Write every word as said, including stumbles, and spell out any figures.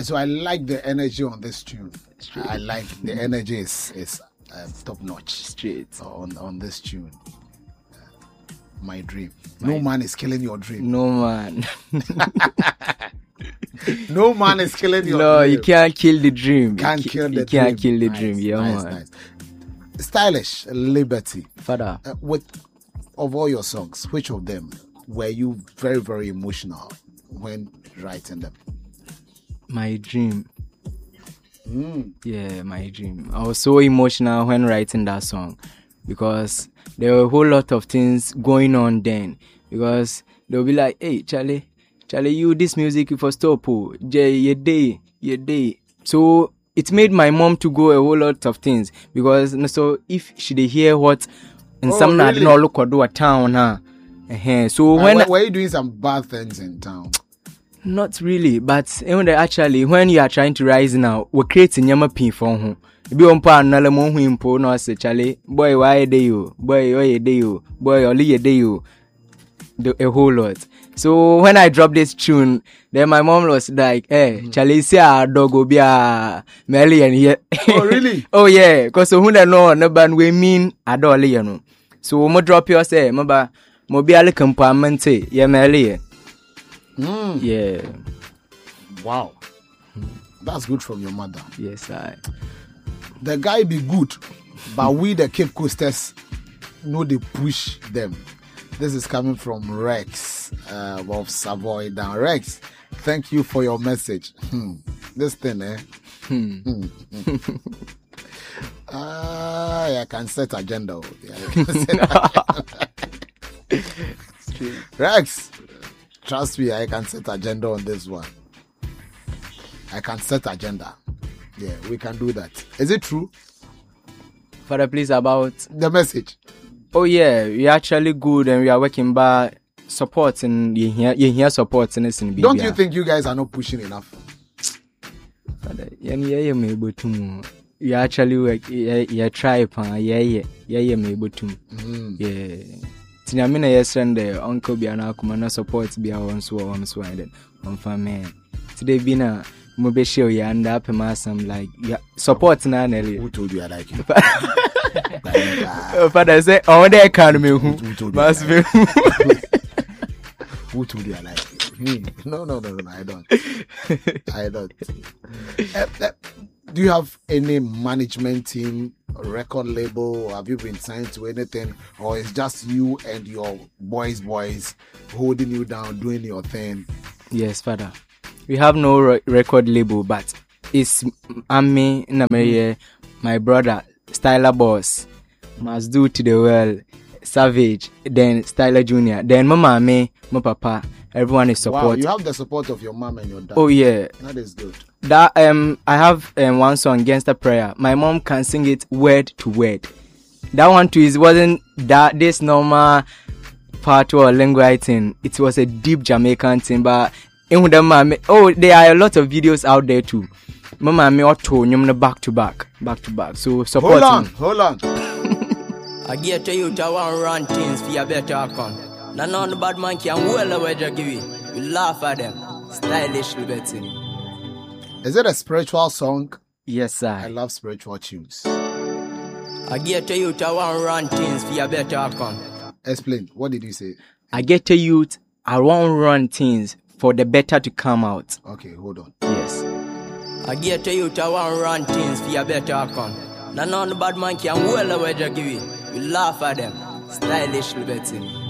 so I like the energy on this tune. Straight. I like the energy is is uh, top notch. Straight on on this tune. Uh, my dream. My no man is killing your dream. No man. No man is killing your no, dream. No, you can't kill the dream. Can't you kill the you dream. can't kill the nice, dream. Yeah, nice, man. Nice. Stylish Liberty. Father, uh, with of all your songs, which of them were you very very emotional when writing them? My dream. Mm. Yeah, my dream. I was so emotional when writing that song because there were a whole lot of things going on then. Because they'll be like, "Hey, Charlie, Charlie, you this music you for stop, oh, Jay, ye day, ye day." So it made my mom to go a whole lot of things because so if she did hear what and oh, some really? did not look or do a town, huh? Uh-huh. So uh, when were, were you doing some bad things in town? Not really, but even actually when you are trying to rise now, we're creating yama pin for home. If you want to another one who impo no say Charlie, boy why day you, boy why a day you, boy only a day you, the a whole lot. So when I dropped this tune, then my mom was like, "Hey, mm-hmm. Charlie, see our dog will be a million here." Oh really? Oh yeah, cause so who know no ban we mean a dollar you know. So mo drop your say, mo ba mo be a little compartment yeah million. Mm. Yeah. Wow. That's good from your mother. Yes, I. The guy be good, but we the Cape Coasters know they push them. This is coming from Rex uh, of Savoy down. Rex, thank you for your message. Hmm. This thing, eh? Hmm. Hmm. uh, I can set agenda. Yeah, I can set agenda. Rex. Trust me, I can set agenda on this one. I can set agenda. Yeah, we can do that. Is it true? Father, please, about the message. Oh yeah, we are actually good and we are working by supporting. You hear, you hear supporting this in B B R. Don't you think you guys are not pushing enough? Father, yeah, yeah, yeah, me able to. You actually work. Yeah, yeah, try, pa. Yeah, yeah, yeah, yeah, me able to. Yeah. Tinyamina yesterday, Uncle Biana Kumana support be our own so on so and on family. Today, Bina Mubeshio, you end up and some like yeah, support na Nelly. Who told you I like you? Father say, oh, the economy who must be. Who told you I like you? Me? No, no, no, no, I don't. I don't. Uh, uh, do you have any management team? Record label, have you been signed to anything, or it's just you and your boys boys holding you down doing your thing? Yes, Father, we have no re- record label, but it's I'm me mm. my brother Styler Boss must do to the world Savage, then Styler Junior, then Mama me, my papa, everyone is support. Wow, you have the support of your mom and your dad. Oh yeah, that is good. That um, I have um, one song, Against the Prayer. My mom can sing it word to word. That one too is wasn't that this normal part or language thing. It was a deep Jamaican thing, but in the mama, oh, there are a lot of videos out there too. Mama me auto nyum back to back, back to back. So support. Hold on, me. hold on. I get to you to one run things for your better outcome. None of the bad man can well away to give you. You laugh at them. Stylish Liberty. Is it a spiritual song? Yes, sir. I love spiritual tunes. I get to you to one run things for your better outcome. Explain. What did you say? I get to you. I won't run things for the better to come out. Okay, hold on. Yes. I get to you to one run things for your better outcome. None of the bad man can well away to give you. You laugh at them. Stylish Liberty.